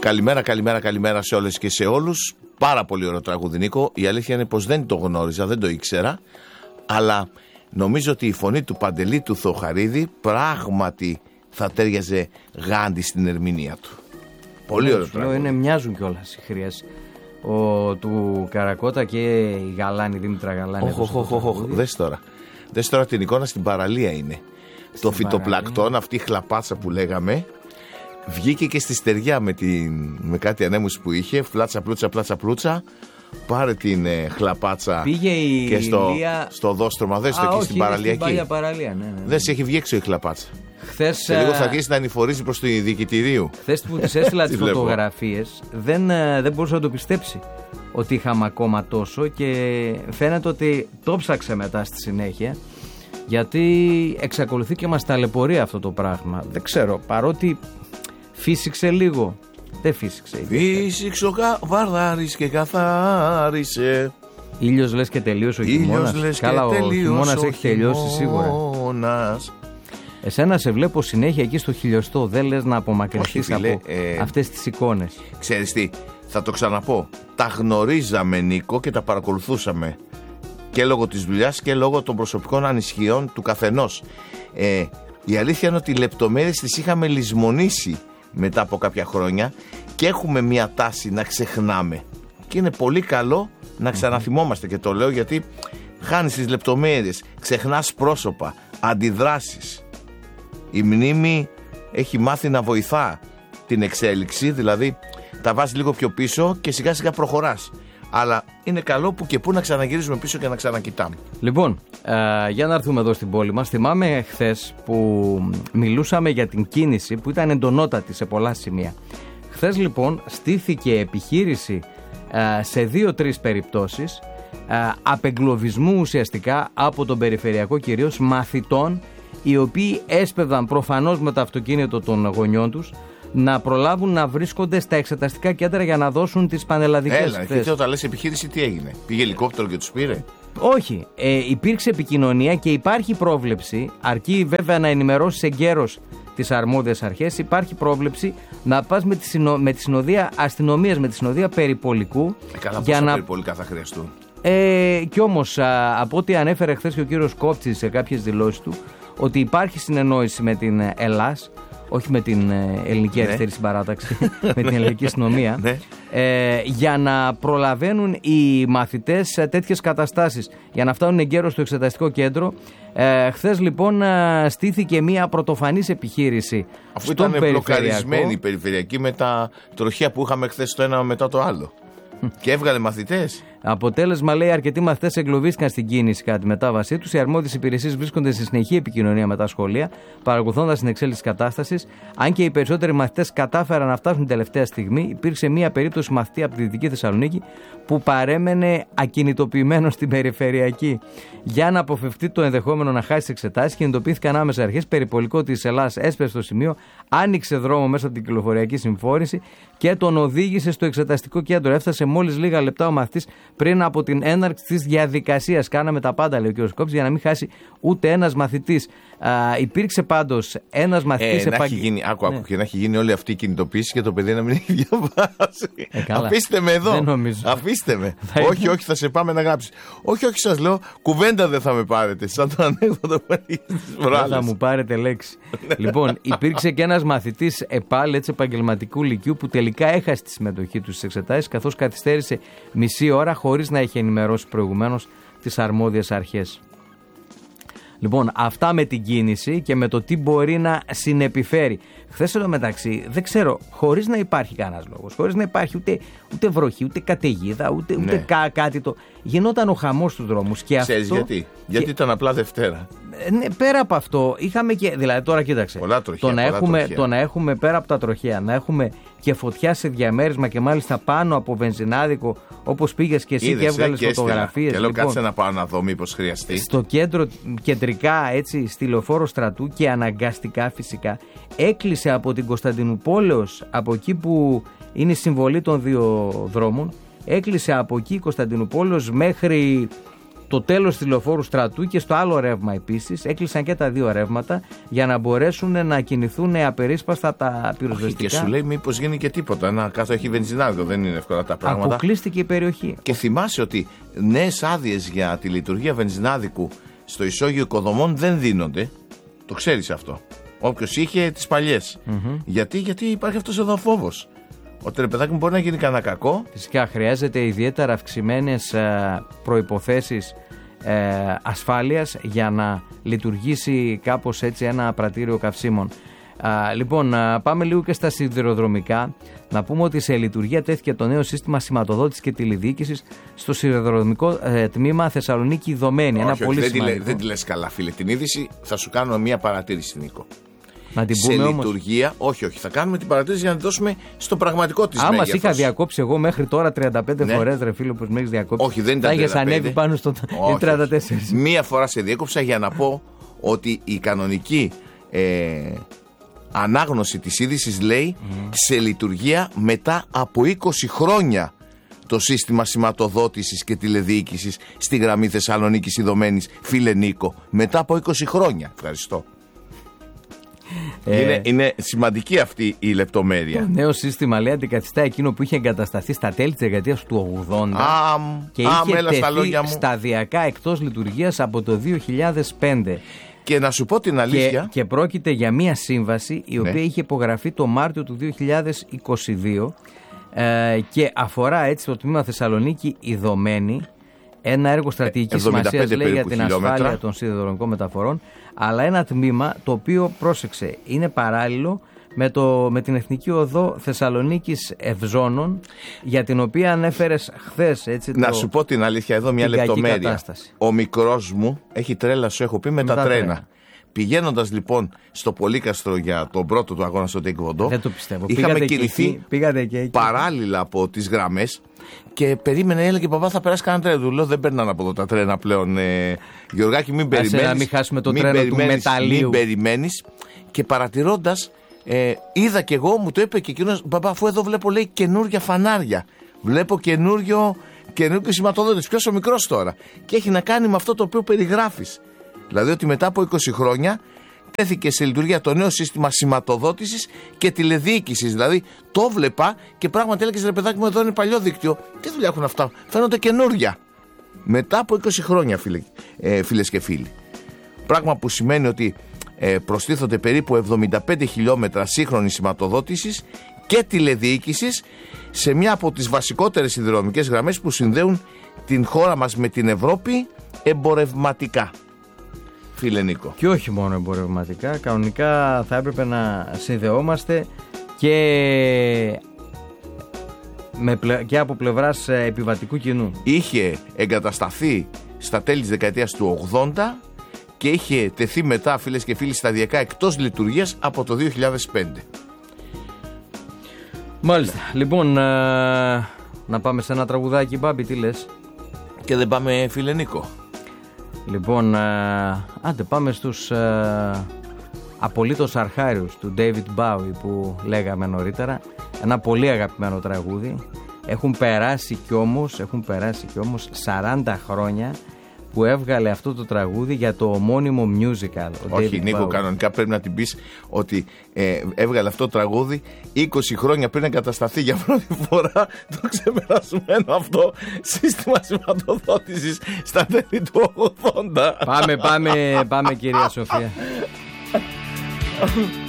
Καλημέρα σε όλες και σε όλους. Πάρα πολύ ωραίο τραγούδι, Νίκο. Η αλήθεια είναι πως δεν το γνώριζα, δεν το ήξερα. Αλλά νομίζω ότι η φωνή του Παντελή του Θωχαρίδη πράγματι θα τέριαζε γάντι στην ερμηνεία του. Πολύ ωραίο τραγούδι. Μοιάζουν κιόλας οι χρειές. Του Καρακώτα και η Γαλάνη, Δήμητρα Γαλάνη. Δες τώρα την εικόνα, στην παραλία είναι. Το φυτοπλακτόν, αυτή η χλαπάτσα που λέγαμε, βγήκε και στη στεριά με κάτι ανέμους που είχε. Πλάτσα πλούτσα. Πάρε την χλαπάτσα. Πήγε και στο δόστρωμα. Δες το εκεί στην παραλιακή. Στην παλιά παραλία, ναι. Δες, έχει βγει έξω η χλαπάτσα. Χθες, σε λίγο θα αρχίσει να ανηφορίζει προς το διοικητηρίου. Χθες που της έστειλα τις φωτογραφίες, δεν μπορούσα να το πιστέψει ότι είχαμε ακόμα τόσο, και φαίνεται ότι το ψάξε μετά στη συνέχεια, γιατί εξακολουθεί και μας ταλαιπωρεί αυτό το πράγμα. Δεν ξέρω, παρότι φύσηξε λίγο. Δεν φύσηξε. Φύσηξε ο Βαρδάρης και καθάρισε. Ήλιος λες και τελείωσε ο χειμώνας. Καλά, ο χειμώνας έχει τελειώσει σίγουρα. Εσένα σε βλέπω συνέχεια εκεί στο χιλιοστό. Δεν λες να απομακρυνθείς από αυτές τις εικόνες? Ξέρεις τι, θα το ξαναπώ. Τα γνωρίζαμε, Νίκο, και τα παρακολουθούσαμε. Και λόγω της δουλειάς και λόγω των προσωπικών ανησυχιών του καθενός. Η αλήθεια είναι ότι οι λεπτομέρειες τις είχαμε λησμονήσει μετά από κάποια χρόνια και έχουμε μια τάση να ξεχνάμε. Και είναι πολύ καλό να ξαναθυμόμαστε, και το λέω γιατί χάνεις τις λεπτομέρειες, ξεχνάς πρόσωπα, αντιδράσεις. Η μνήμη έχει μάθει να βοηθά την εξέλιξη, δηλαδή τα βάζει λίγο πιο πίσω και σιγά σιγά προχωράς. Αλλά είναι καλό που και που να ξαναγυρίζουμε πίσω και να ξανακοιτάμε. Λοιπόν, για να έρθουμε εδώ στην πόλη μας. Θυμάμαι χθες που μιλούσαμε για την κίνηση που ήταν εντονότατη σε πολλά σημεία. Χθες λοιπόν στήθηκε επιχείρηση σε 2-3 περιπτώσεις απεγκλωβισμού ουσιαστικά από τον περιφερειακό, κυρίως μαθητών, οι οποίοι έσπευδαν προφανώς με το αυτοκίνητο των γονιών τους να προλάβουν να βρίσκονται στα εξεταστικά κέντρα για να δώσουν τις πανελλαδικές θέσεις. Έλα, και όταν λες επιχείρηση, τι έγινε? Πήγε ελικόπτερο και τους πήρε? Όχι, υπήρξε επικοινωνία και υπάρχει πρόβλεψη, αρκεί βέβαια να ενημερώσεις εγκαίρως τις αρμόδιες αρχές. Υπάρχει πρόβλεψη να πας με τη συνοδεία αστυνομίας, με τη συνοδεία περιπολικού. Καλά, πόσα περιπολικά θα χρειαστούν? Κι όμως, από ό,τι ανέφερε χθες και ο κύριος Κόπτσης σε κάποιες δηλώσεις του, ότι υπάρχει συνεννόηση με την ΕΛΑΣ, όχι με την Ελληνική Αριστερή Συμπαράταξη, με την Ελληνική Αστυνομία, για να προλαβαίνουν οι μαθητές τέτοιες καταστάσεις, για να φτάνουν εγκαίρως στο εξεταστικό κέντρο. Χθες λοιπόν στήθηκε μια πρωτοφανής επιχείρηση. Αφού ήταν μπλοκαρισμένη η περιφερειακή με τα τροχεία που είχαμε χθες το ένα μετά το άλλο. Και έβγαλε μαθητές. Αποτέλεσμα, λέει, αρκετοί μαθητές εγκλωβίστηκαν στην κίνηση κατά τη μετάβασή τους. Οι αρμόδιες υπηρεσίες βρίσκονται σε συνεχή επικοινωνία με τα σχολεία, παρακολουθώντας την εξέλιξη της κατάστασης. Αν και οι περισσότεροι μαθητές κατάφεραν να φτάσουν την τελευταία στιγμή, υπήρξε μία περίπτωση μαθητή από τη Δυτική Θεσσαλονίκη που παρέμενε ακινητοποιημένο στην περιφερειακή. Για να αποφευκτεί το ενδεχόμενο να χάσει τις εξετάσεις, κινητοποιήθηκαν άμεσα αρχές. Περιπολικό της Ελλάδας έσπευσε στο σημείο, άνοιξε δρόμο μέσα από την κυκλοφοριακή συμφόρηση και τον οδήγησε στο εξεταστικό κέντρο. Έφτασε μόλις λίγα λεπτά ο μαθητής πριν από την έναρξη της διαδικασίας. Κάναμε τα πάντα, λέει ο κ. Κόψης, για να μην χάσει ούτε ένας μαθητής. Υπήρξε πάντως ένας μαθητής άκου, και να έχει γίνει όλη αυτή η κινητοποίηση και το παιδί να μην έχει διαβάσει. Αφήστε με εδώ. Δεν νομίζω. Αφήστε με. όχι, θα σε πάμε να γράψεις. Όχι, σας λέω, κουβέντα δεν θα με πάρετε. Σαν το ανέκδοτο που έχει στις βράδες. Δεν θα μου πάρετε λέξη. Λοιπόν, υπήρξε και ένας μαθητής ΕΠΑΛ, επαγγελματικού λυκείου, που τελικά έχασε τη συμμετοχή του στις εξετάσεις, καθώς καθυστέρησε μισή ώρα χωρίς να έχει ενημερώσει προηγουμένως τις αρμόδιες αρχές. Λοιπόν, αυτά με την κίνηση και με το τι μπορεί να συνεπιφέρει. Χθες εντωμεταξύ, δεν ξέρω, χωρίς να υπάρχει κανένας λόγος, χωρίς να υπάρχει ούτε βροχή, ούτε καταιγίδα, ούτε κάτι το. Γινόταν ο χαμός στους δρόμους. Ξέρεις γιατί? Γιατί ήταν απλά Δευτέρα. Ναι, πέρα από αυτό, είχαμε και. Δηλαδή, τώρα κοίταξε. Πολλά τροχιά, το να έχουμε πέρα από τα τροχαία, να έχουμε και φωτιά σε διαμέρισμα και μάλιστα πάνω από βενζινάδικο, όπως πήγες και εσύ και έβγαλες φωτογραφίες. Και λέω, κάτσε να πάω να δω μήπως χρειαστεί. Στο κέντρο, κεντρικά, έτσι, στη Λεωφόρο Στρατού, και αναγκαστικά φυσικά έκλεισε από την Κωνσταντινούπολεως, από εκεί που είναι η συμβολή των δύο δρόμων, έκλεισε από εκεί η Κωνσταντινούπολεως μέχρι το τέλος της λεωφόρου Στρατού και στο άλλο ρεύμα επίσης. Έκλεισαν και τα δύο ρεύματα για να μπορέσουν να κινηθούν απερίσπαστα τα πυροσβεστικά. Και σου λέει μήπως γίνει και τίποτα. Να κάτω έχει βενζινάδικο, δεν είναι εύκολα τα πράγματα. Αποκλείστηκε η περιοχή. Και θυμάσαι ότι νέες άδειες για τη λειτουργία βενζινάδικου στο ισόγειο οικοδομών δεν δίνονται. Το ξέρεις αυτό. Όποιος είχε τις παλιές. Γιατί υπάρχει αυτός εδώ φόβος. Ότι ρε παιδάκι μου μπορεί να γίνει κανένα κακό. Φυσικά χρειάζεται ιδιαίτερα αυξημένες προϋποθέσεις ασφάλειας για να λειτουργήσει κάπως έτσι ένα πρατήριο καυσίμων. Λοιπόν, πάμε λίγο και στα σιδηροδρομικά. Να πούμε ότι σε λειτουργία τέθηκε το νέο σύστημα σηματοδότησης και τηλεδιοίκησης στο σιδηροδρομικό τμήμα Θεσσαλονίκη Δωμένη. Ένα πολύ σημαντικό. Δεν τη λες καλά, φίλε, την είδηση. Θα σου κάνω μια παρατήρηση, Νίκο. Να την σε πούμε λειτουργία, όμως. Όχι, θα κάνουμε την παρατήρηση για να την δώσουμε στο πραγματικό της μέγεθος. μέγεθος. Άμα είχα διακόψει εγώ μέχρι τώρα 35 φορές, ρε φίλο, που με έχεις διακόψει. Όχι, δεν ήταν 35. Θα είχες ανέβει πάνω στο 34. Μία φορά σε διέκοψα για να πω ότι η κανονική ανάγνωση της είδησης λέει σε λειτουργία μετά από 20 χρόνια το σύστημα σηματοδότησης και τηλεδιοίκησης στη γραμμή Θεσσαλονίκης Ιδωμένης, φίλε Νίκο. Μετά από 20 χρόνια. Ευχαριστώ. Είναι σημαντική αυτή η λεπτομέρεια. Το νέο σύστημα, λέει, αντικαθιστά εκείνο που είχε εγκατασταθεί στα τέλη της δεκαετίας του 80 και είχε τεθεί σταδιακά εκτός λειτουργίας από το 2005. Και να σου πω την αλήθεια. Και πρόκειται για μια σύμβαση η οποία είχε υπογραφεί το Μάρτιο του 2022 και αφορά έτσι το τμήμα Θεσσαλονίκη Ιδωμένη. Ένα έργο στρατηγικής σημασίας, λέει, για την ασφάλεια των σιδηροδρομικών μεταφορών, αλλά ένα τμήμα το οποίο, πρόσεξε, είναι παράλληλο με την Εθνική Οδό Θεσσαλονίκης Ευζώνων, για την οποία ανέφερες χθες. Να σου πω την αλήθεια, εδώ μια λεπτομέρεια. Κατάσταση. Ο μικρός μου έχει τρέλα, σου έχω πει, με τα τρένα. Πηγαίνοντας λοιπόν στο Πολύκαστρο για τον πρώτο του αγώνα στο Τέικβοντό, δεν το πιστεύω. Είχαμε κινηθεί παράλληλα από τις γραμμές και περίμενε, έλεγε παπά, θα περάσει κανένα τρένο. Του λέω, δεν περνάνε από εδώ τα τρένα πλέον. Γιωργάκη, μην περιμένεις. Να μην χάσουμε το τρένο του μεταλλίου. Μην περιμένεις. Και παρατηρώντας, είδα κι εγώ, μου το είπε και εκείνος, μπαμπά, αφού εδώ βλέπω, λέει, καινούργια φανάρια. Βλέπω καινούριο σηματοδότης. Ποιος ο μικρός τώρα. Και έχει να κάνει με αυτό το οποίο περιγράφεις. Δηλαδή ότι μετά από 20 χρόνια τέθηκε σε λειτουργία το νέο σύστημα σηματοδότησης και τηλεδιοίκησης. Δηλαδή το βλέπα και πράγματι έλεγες, ρε παιδάκι μου, εδώ είναι παλιό δίκτυο. Τι δουλειά έχουν αυτά, φαίνονται καινούρια. Μετά από 20 χρόνια, φίλες και φίλοι. Πράγμα που σημαίνει ότι προστίθονται περίπου 75 χιλιόμετρα σύγχρονης σηματοδότησης και τηλεδιοίκησης σε μια από τις βασικότερες σιδηροδρομικές γραμμές που συνδέουν την χώρα μας με την Ευρώπη εμπορευματικά. Φίλε Νίκο. Και όχι μόνο εμπορευματικά, κανονικά θα έπρεπε να συνδεόμαστε και από πλευράς επιβατικού κοινού. Είχε εγκατασταθεί στα τέλη της δεκαετίας του 80 και είχε τεθεί μετά, φίλες και φίλοι, σταδιακά εκτός λειτουργίας από το 2005. Μάλιστα. Λοιπόν, να πάμε σε ένα τραγουδάκι, Μπάμπη, τι λες? Και δεν πάμε, φίλε Νίκο? Λοιπόν, άντε πάμε στους απολύτως αρχάριους του David Bowie που λέγαμε νωρίτερα. Ένα πολύ αγαπημένο τραγούδι. Έχουν περάσει κι όμως 40 χρόνια που έβγαλε αυτό το τραγούδι για το ομώνυμο musical. Όχι, Νίκο, κανονικά πρέπει να την πεις ότι έβγαλε αυτό το τραγούδι 20 χρόνια πριν εγκατασταθεί για πρώτη φορά το ξεπερασμένο αυτό σύστημα σηματοδότησης στα τέλη του 80. Πάμε κυρία Σοφία.